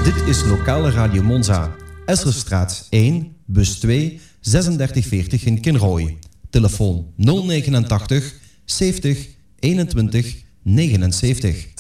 Dit is lokale Radio Monza. Esserstraat 1, bus 2, 3640 in Kinrooi. Telefoon 089 70 21 79.